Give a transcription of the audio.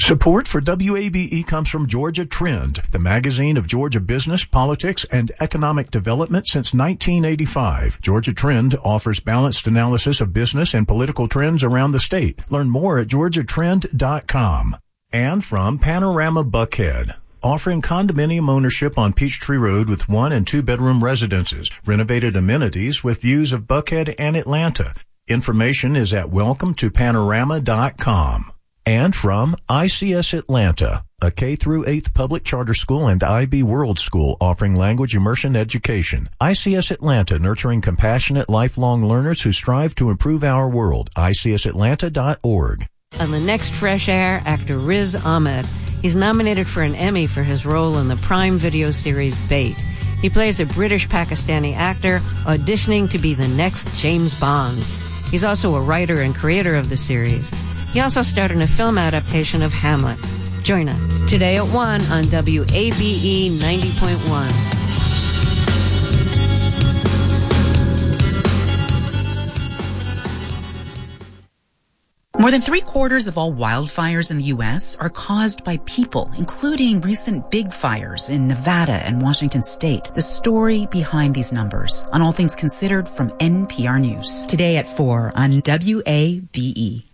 Support for WABE comes from Georgia Trend, the magazine of Georgia business, politics, and economic development since 1985. Georgia Trend offers balanced analysis of business and political trends around the state. Learn more at georgiatrend.com. And from Panorama Buckhead, offering condominium ownership on Peachtree Road with 1- and 2-bedroom residences, renovated amenities with views of Buckhead and Atlanta. Information is at welcometopanorama.com. And from ICS Atlanta, a K-8 public charter school and IB World School offering language immersion education. ICS Atlanta, nurturing compassionate, lifelong learners who strive to improve our world. ICSAtlanta.org. On the next Fresh Air, actor Riz Ahmed. He's nominated for an Emmy for his role in the Prime Video series Bait. He plays a British-Pakistani actor auditioning to be the next James Bond. He's also a writer and creator of the series. He also starred in a film adaptation of Hamlet. Join us today at 1 on WABE 90.1. More than 3/4 of all wildfires in the U.S. are caused by people, including recent big fires in Nevada and Washington State. The story behind these numbers on All Things Considered from NPR News. Today at 4 on WABE.